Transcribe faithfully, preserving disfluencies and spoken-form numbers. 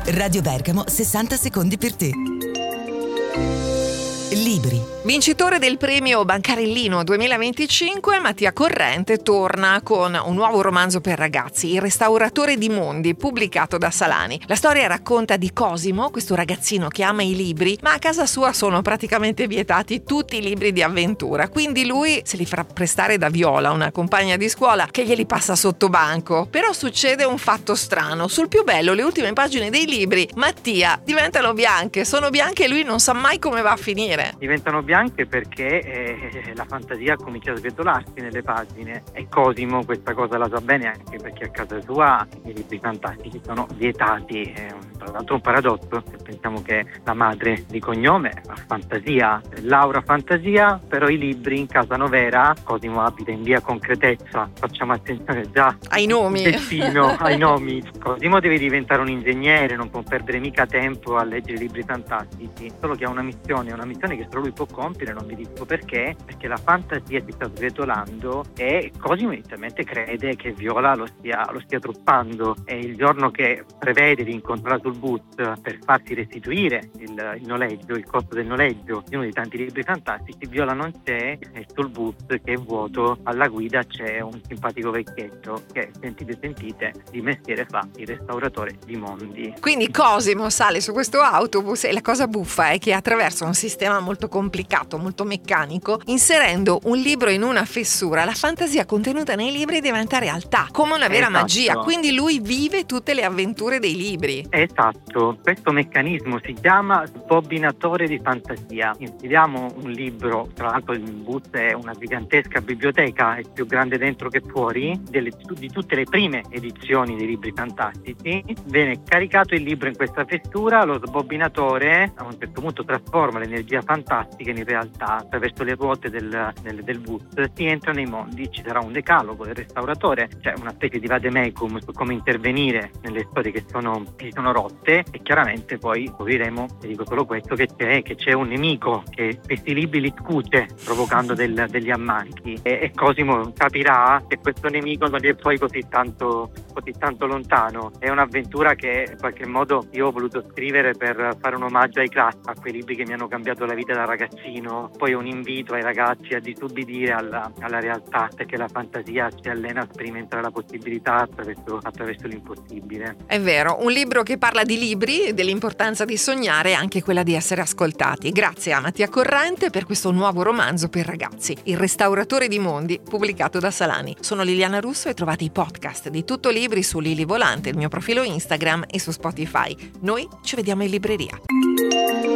Radio Bergamo, sessanta secondi per te. Libri. Vincitore del premio Bancarellino duemilaventicinque, Mattia Corrente torna con un nuovo romanzo per ragazzi, Il restauratore di mondi, pubblicato da Salani. La storia racconta di Cosimo, questo ragazzino che ama i libri, ma a casa sua sono praticamente vietati tutti i libri di avventura, quindi lui se li farà prestare da Viola, una compagna di scuola, che glieli passa sotto banco. Però succede un fatto strano: sul più bello, le ultime pagine dei libri, Mattia, diventano bianche, sono bianche e lui non sa mai come va a finire. Diventano bianche perché eh, la fantasia comincia a svetolarsi nelle pagine, e Cosimo questa cosa la sa bene, anche perché a casa sua i libri fantastici sono vietati. È un, tra l'altro un paradosso, se pensiamo che la madre di cognome ha fantasia, Laura fantasia, però i libri in casa Novera, Cosimo abita in via Concretezza, facciamo attenzione già ai nomi, destino, ai nomi. Cosimo deve diventare un ingegnere, non può perdere mica tempo a leggere libri fantastici, solo che ha una missione, una missione che solo lui può compiere, non vi dico perché, perché la fantasia si sta svetolando e Cosimo inizialmente crede che Viola lo stia, lo stia truffando, e il giorno che prevede di incontrarla sul bus per farsi restituire il, il noleggio, il costo del noleggio di uno dei tanti libri fantastici, Viola non c'è e sul bus, che è vuoto, alla guida c'è un simpatico vecchietto che, sentite sentite, di mestiere fa il restauratore di mondi. Quindi Cosimo sale su questo autobus e la cosa buffa è che attraverso un sistema molto complicato, molto meccanico, inserendo un libro in una fessura, la fantasia contenuta nei libri diventa realtà, come una vera esatto. magia. Quindi lui vive tutte le avventure dei libri. Esatto, questo meccanismo si chiama sbobbinatore di fantasia. Inseriamo un libro, tra l'altro il bus è una gigantesca biblioteca, è più grande dentro che fuori, delle, di tutte le prime edizioni dei libri fantastici. Viene caricato il libro in questa fessura, lo sbobbinatore a un certo punto trasforma l'energia fantastica in realtà, attraverso le ruote del, del, del bus si entra nei mondi. Ci sarà un decalogo del restauratore, cioè una specie di vademecum su come intervenire nelle storie che sono, che sono rotte, e chiaramente poi scopriremo, vi dico solo questo, che c'è, che c'è un nemico che questi libri li scuce provocando del, degli ammanchi, e, e Cosimo capirà che questo nemico non è poi così tanto, così tanto lontano. È un'avventura che in qualche modo io ho voluto scrivere per fare un omaggio ai classici, a quei libri che mi hanno cambiato la vita da ragazzino. Poi un invito ai ragazzi a disubbidire alla, alla realtà, perché la fantasia ci allena a sperimentare la possibilità attraverso, attraverso l'impossibile. È vero, un libro che parla di libri, dell'importanza di sognare e anche quella di essere ascoltati. Grazie a Mattia Corrente per questo nuovo romanzo per ragazzi, Il restauratore di mondi, pubblicato da Salani. Sono Liliana Russo e trovate i podcast di Tutto Libri su Lili Volante, il mio profilo Instagram, e su Spotify. Noi ci vediamo in libreria.